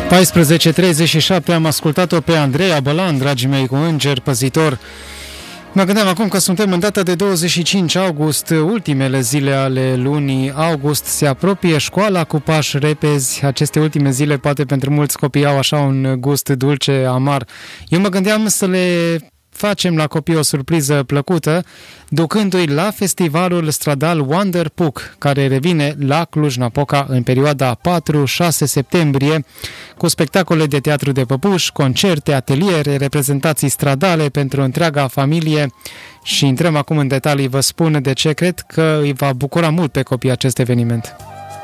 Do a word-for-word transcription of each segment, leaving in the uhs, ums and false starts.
paisprezece treizeci și șapte, am ascultat-o pe Andreea Bălan, dragii mei, cu Înger Păzitor. Mă gândeam acum că suntem în data de douăzeci și cinci august, ultimele zile ale lunii august, se apropie școala cu pași repezi. Aceste ultime zile poate pentru mulți copii au așa un gust dulce, amar. Eu mă gândeam să le facem la copii o surpriză plăcută, ducându-i la festivalul stradal Wonder Puc, care revine la Cluj-Napoca în perioada patru șase septembrie, cu spectacole de teatru de păpuși, concerte, ateliere, reprezentații stradale pentru întreaga familie. Și intrăm acum în detalii, vă spun de ce cred că îi va bucura mult pe copii acest eveniment.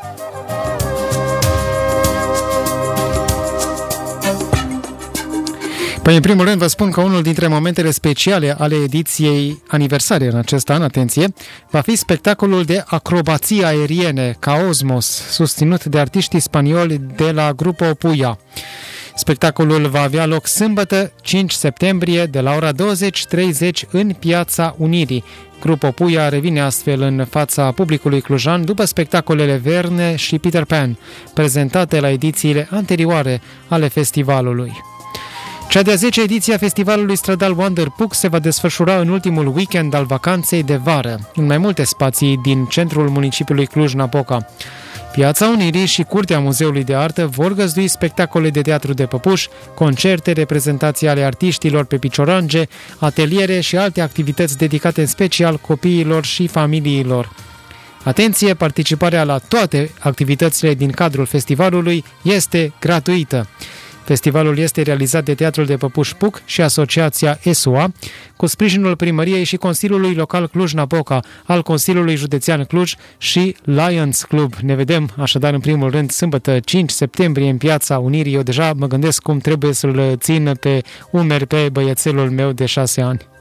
Păi, în primul rând, vă spun că unul dintre momentele speciale ale ediției aniversare în acest an, atenție, va fi spectacolul de acrobații aeriene Caosmos, susținut de artiștii spanioli de la Grupo Puya. Spectacolul va avea loc sâmbătă, cinci septembrie, de la ora douăzeci treizeci în Piața Unirii. Grupo Puya revine astfel în fața publicului clujan după spectacolele Verne și Peter Pan, prezentate la edițiile anterioare ale festivalului. Cea de-a zecea ediție a festivalului stradal Wonder Puc se va desfășura în ultimul weekend al vacanței de vară, în mai multe spații din centrul municipiului Cluj-Napoca. Piața Unirii și Curtea Muzeului de Artă vor găzdui spectacole de teatru de păpuși, concerte, reprezentații ale artiștilor pe piciorange, ateliere și alte activități dedicate în special copiilor și familiilor. Atenție, participarea la toate activitățile din cadrul festivalului este gratuită. Festivalul este realizat de Teatrul de Păpuși Puc și Asociația E S U A, cu sprijinul Primăriei și Consiliului Local Cluj-Napoca, al Consiliului Județean Cluj și Lions Club. Ne vedem așadar în primul rând sâmbătă cinci septembrie în Piața Unirii. Eu deja mă gândesc cum trebuie să-l țin pe umeri pe băiețelul meu de șase ani.